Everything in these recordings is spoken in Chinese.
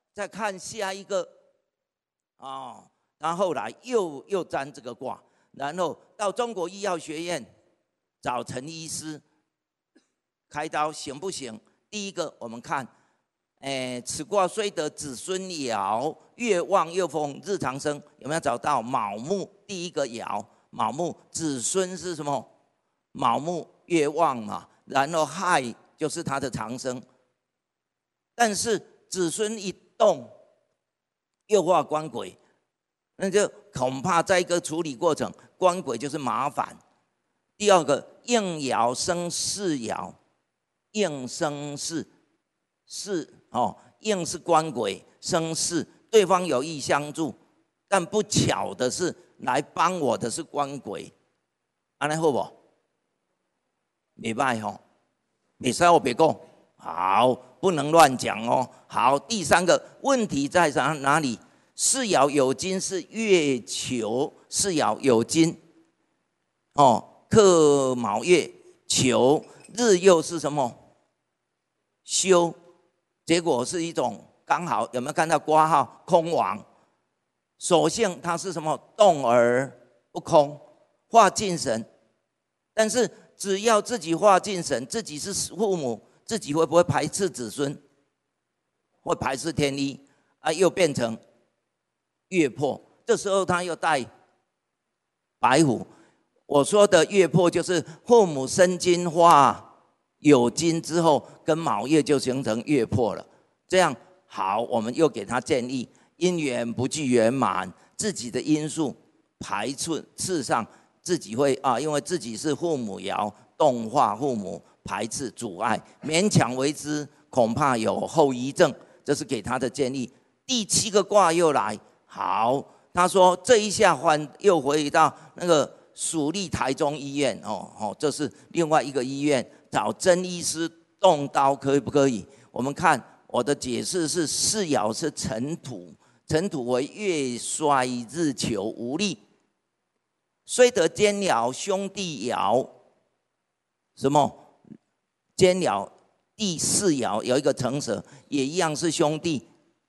再看下一个哦，他后来又占这个卦，然后到中国医药学院找陈医师开刀行不行？第一个我们看，此卦虽得子孙爻，越旺越丰，日长生，有没有找到卯木？第一个爻卯木，子孙是什么？卯木越旺嘛，然后亥就是他的长生。但是子孙一动，又化官鬼，那就恐怕在一个处理过程，官鬼就是麻烦。第二个应爻生巳爻，应生巳，巳哦，应是官鬼，生巳，对方有意相助，但不巧的是来帮我的是官鬼，安尼好不？没办吼，没使我别讲，好，不能乱讲哦。好，第三个问题在哪里？巳爻有金是月球，巳爻有金，哦。克卯月囚，日又是什么？休，结果是一种刚好有没有看到括号空亡？所幸它是什么？动而不空，化尽神。但是只要自己化尽神，自己是父母，自己会不会排斥子孙？会排斥天意啊，又变成月破。这时候他又带白虎。我说的月破就是父母生金化有金之后，跟卯月就形成月破了。这样好，我们又给他建议：因缘不具圆满，自己的因素排斥次上，自己会因为自己是父母爻，动化父母，排斥阻碍，勉强为之，恐怕有后遗症。这是给他的建议。第7个卦又来，好，他说这一下又回到那个。蜀立台中医院这是另外一个医院，找曾医师动刀可以不可以？我们看我的解释是：巳爻是辰土，辰土为月衰日求无力，虽得奸爻兄弟爻，什么奸爻第4爻有一个成蛇，也一样是兄弟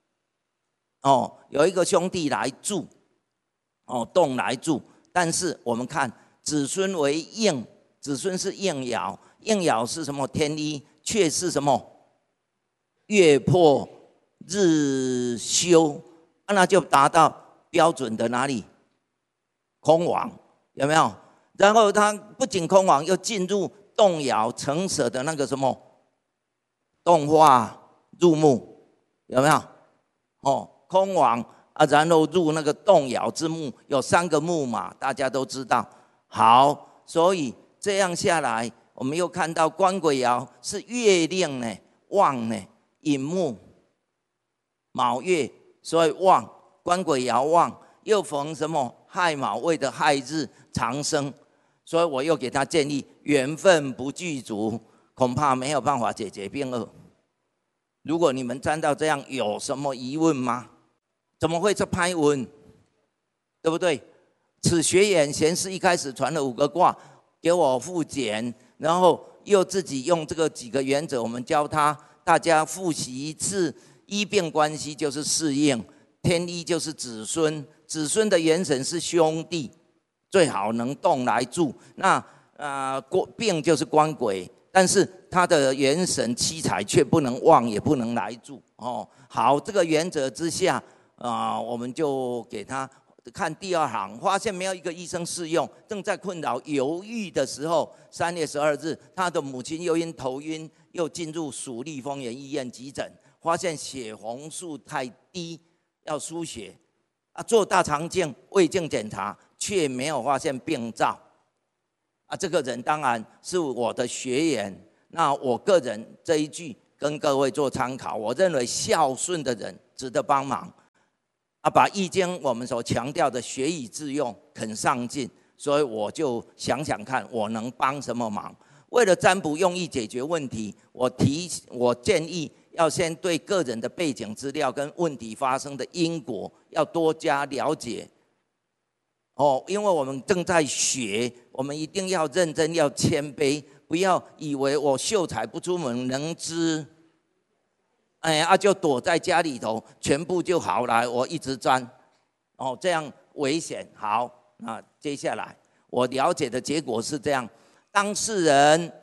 有一个兄弟来助动来助。但是我们看子孙为应，子孙是应爻，应爻是什么？天一，却是什么？月破日休，那就达到标准的哪里？空亡，有没有？然后他不仅空亡，又进入动爻成蛇的那个什么动化入木，有没有？空亡。然后入那个动爻之木，有3个木嘛，大家都知道。好，所以这样下来，我们又看到官鬼爻是月令呢，旺呢，寅木，卯月，所以旺，官鬼爻旺，又逢什么亥卯未的亥日长生，所以我又给他建议，缘分不具足，恐怕没有办法解决病厄。如果你们沾到这样，有什么疑问吗？怎么会是拍文？对不对？此学员贤师一开始传了5个卦给我复检，然后又自己用这个几个原则，我们教他，大家复习一次。医病关系就是适应，天医就是子孙，子孙的元神是兄弟，最好能动来助。那病就是官鬼，但是他的元神七财却不能旺，也不能来助好，这个原则之下。我们就给他看第2行，发现没有一个医生适用，正在困扰犹豫的时候，3月12日，他的母亲又因头晕，又进入蜀立丰原医院急诊，发现血红素太低，要输血，做大肠镜、胃镜检查，却没有发现病灶。这个人当然是我的学员，那我个人这一句跟各位做参考，我认为孝顺的人值得帮忙。把易经我们所强调的学以致用，肯上进，所以我就想想看，我能帮什么忙？为了占卜用意解决问题，我建议要先对个人的背景资料跟问题发生的因果要多加了解。因为我们正在学，我们一定要认真，要谦卑，不要以为我秀才不出门，能知就躲在家里头，全部就好了。我一直沾，哦，这样危险。好，那接下来我了解的结果是这样：当事人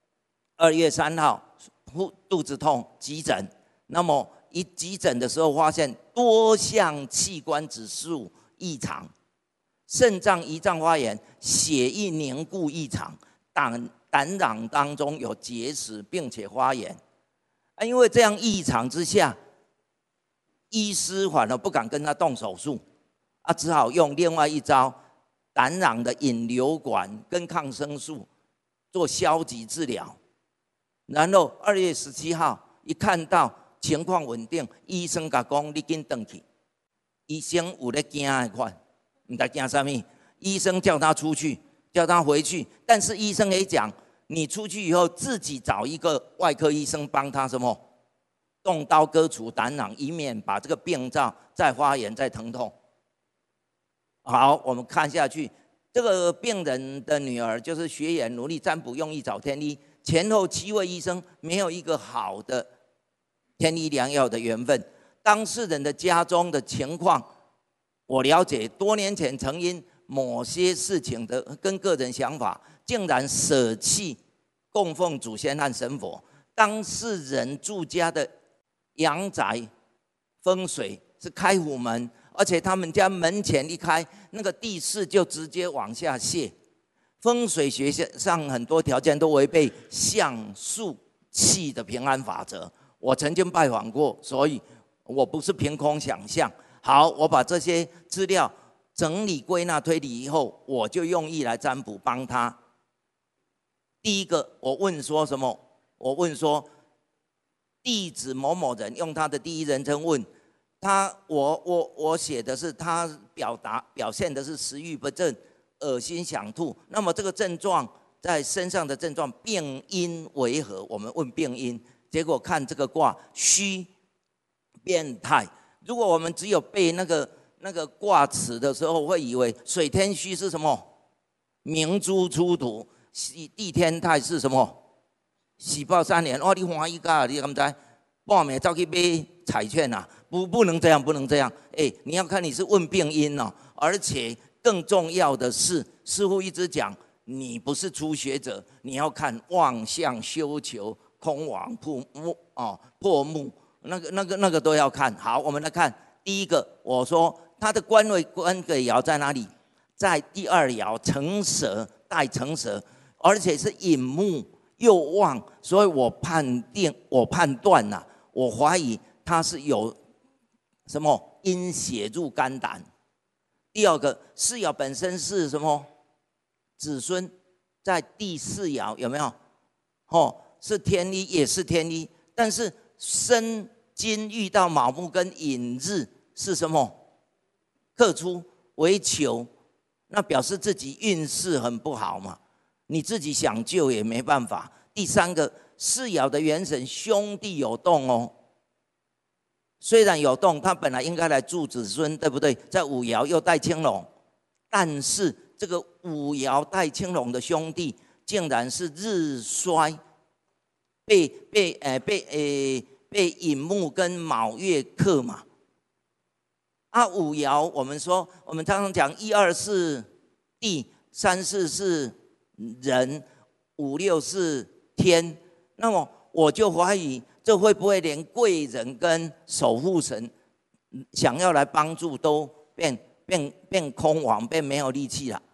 2月3号肚子痛急诊，那么一急诊的时候发现多项器官指数异常，肾脏、胰脏发炎，血液凝固异常，胆囊当中有结石，并且发炎。因为这样异常之下，医师反而不敢跟他动手术，只好用另外一招，胆囊的引流管跟抗生素做消极治疗。然后2月17号一看到情况稳定，医生甲讲：“你紧回去。”医生有咧惊的款，唔知惊什么。医生叫他出去，叫他回去，但是医生也讲。你出去以后，自己找一个外科医生帮他什么动刀割除胆囊，以免把这个病灶再发炎、再疼痛。好，我们看下去，这个病人的女儿就是学员，努力占卜，用意找天医，前后7位医生没有一个好的天医良药的缘分。当事人的家中的情况，我了解，多年前曾因某些事情的跟个人想法。竟然舍弃供奉祖先和神佛，当事人住家的阳宅风水是开虎门，而且他们家门前一开，那个地势就直接往下泄。风水学上很多条件都违背象数气的平安法则。我曾经拜访过，所以我不是凭空想象。好，我把这些资料整理归纳推理以后，我就用意来占卜帮他。第一个，我问说什么？我问说，弟子某某人用他的第一人称问他，我写的是他表现的是食欲不振、恶心想吐。那么这个症状在身上的症状病因为何？我们问病因，结果看这个卦虚变态。如果我们只有背那个卦辞的时候，会以为水天虚是什么？明珠出土。地天泰是什么？喜报3年。哦，你欢喜噶，你敢知？半暝走去买彩券啊？不能这样，不能这样。你要看你是问病因哦，而且更重要的是，师父一直讲，你不是初学者，你要看妄想修求、空亡破木，那个都要看。好，我们来看第一个，我说他的官位官鬼爻在哪里？在第2爻成蛇，带成蛇。而且是引木又旺，所以我判断呐，我怀疑他是有什么阴血入肝胆。第二个4爻本身是什么？子孙，在第4爻有没有？是天医，也是天医，但是申金遇到卯木跟寅日是什么？克出为囚，那表示自己运势很不好嘛。你自己想救也没办法。第3个4爻的元神兄弟有动哦，虽然有动，他本来应该来助子孙，对不对？在5爻又带青龙，但是这个5爻带青龙的兄弟，竟然是日衰，被寅木跟卯月克嘛。5爻我们说，我们常常讲1、2是地，3、4是人，5、6是天，那么我就怀疑，这会不会连贵人跟守护神想要来帮助都变空亡，变没有力气了，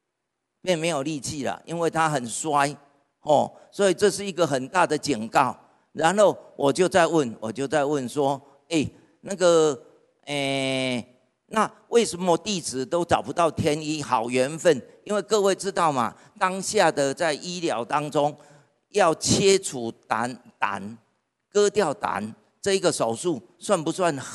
因为他很衰所以这是一个很大的警告。然后我就在问说，那为什么弟子都找不到天医好缘分？因为各位知道嘛，当下的在医疗当中，要切除胆割掉胆这一个手术，算不算